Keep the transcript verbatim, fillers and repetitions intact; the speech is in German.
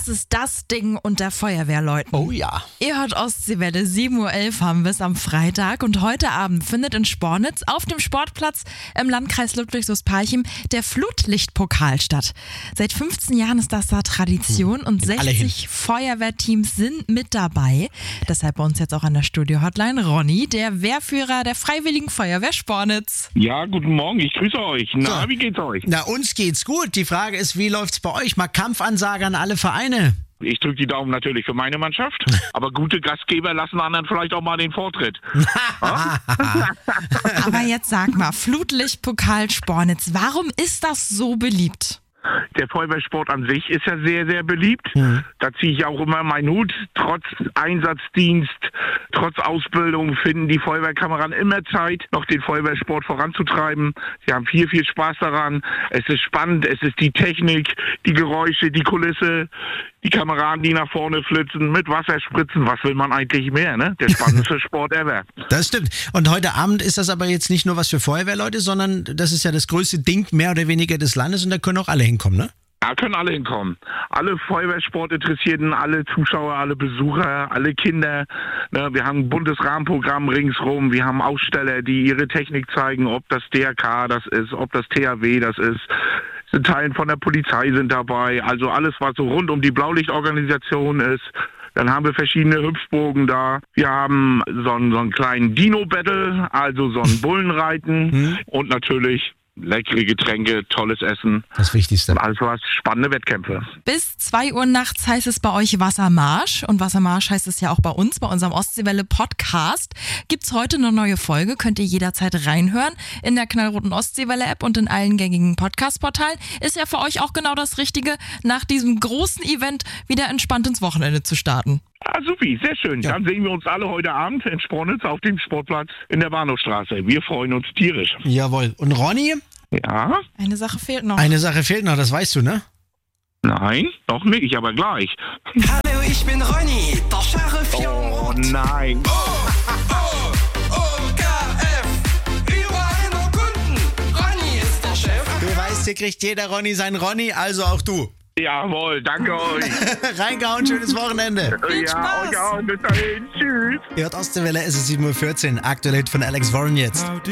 Das ist das Ding unter Feuerwehrleuten. Oh ja. Ihr hört Ostseewelle, sieben Uhr elf haben wir es am Freitag und heute Abend findet in Spornitz auf dem Sportplatz im Landkreis Ludwigslust-Parchim der Flutlichtpokal statt. Seit fünfzehn Jahren ist das da Tradition und sechzig Feuerwehrteams sind mit dabei. Deshalb bei uns jetzt auch an der Studio-Hotline Ronny, der Wehrführer der Freiwilligen Feuerwehr Spornitz. Ja, guten Morgen, ich grüße euch. Na, So. wie geht's euch? Na, uns geht's gut. Die Frage ist, wie läuft's bei euch? Mal Kampfansage an alle Vereine. Ich drücke die Daumen natürlich für meine Mannschaft, aber gute Gastgeber lassen anderen vielleicht auch mal den Vortritt. Aber jetzt sag mal, Flutlichtpokal Spornitz, warum ist das so beliebt? Der Feuerwehrsport an sich ist ja sehr, sehr beliebt. Da ziehe ich auch immer meinen Hut. Trotz Einsatzdienst, trotz Ausbildung finden die Feuerwehrkameraden immer Zeit, noch den Feuerwehrsport voranzutreiben. Sie haben viel, viel Spaß daran. Es ist spannend, es ist die Technik, die Geräusche, die Kulisse, die Kameraden, die nach vorne flitzen, mit Wasser spritzen. Was will man eigentlich mehr, ne? Der spannendste Sport ever. Das stimmt. Und heute Abend ist das aber jetzt nicht nur was für Feuerwehrleute, sondern das ist ja das größte Ding mehr oder weniger des Landes und da können auch alle hinkommen, ne? Da können alle hinkommen. Alle Feuerwehrsportinteressierten, alle Zuschauer, alle Besucher, alle Kinder. Ne, wir haben ein buntes Rahmenprogramm ringsrum. Wir haben Aussteller, die ihre Technik zeigen, ob das D R K das ist, ob das T H W das ist. Teilen von der Polizei sind dabei. Also alles, was so rund um die Blaulichtorganisation ist. Dann haben wir verschiedene Hüpfbogen da. Wir haben so einen, so einen kleinen Dino-Battle, also so ein Bullenreiten Mhm. und natürlich leckere Getränke, tolles Essen. Das Wichtigste. Also was, spannende Wettkämpfe. Bis zwei Uhr nachts heißt es bei euch Wassermarsch und Wassermarsch heißt es ja auch bei uns, bei unserem Ostseewelle Podcast. Gibt's heute eine neue Folge, könnt ihr jederzeit reinhören in der knallroten Ostseewelle App und in allen gängigen Podcast-Portalen. Ist ja für euch auch genau das Richtige, nach diesem großen Event wieder entspannt ins Wochenende zu starten. Ah, supi, sehr schön. Ja. Dann sehen wir uns alle heute Abend in Spornitz auf dem Sportplatz in der Bahnhofstraße. Wir freuen uns tierisch. Jawohl. Und Ronny, Ja? Eine Sache fehlt noch. eine Sache fehlt noch, das weißt du, ne? Nein? Noch nicht, aber gleich. Hallo, ich bin Ronny, der Sheriff hier im Oh Ort. nein. O K F, überall nur Kunden. Ronny ist der Chef. Du weißt, hier kriegt jeder Ronny sein Ronny, also auch du. Jawohl, danke euch. Reingehauen, schönes Wochenende. Viel ja, Spaß. euch auch. Bis dahin. Tschüss. Ihr hört Ostseewelle, es ist sieben Uhr vierzehn. Aktuell Hit von Alex Warren jetzt.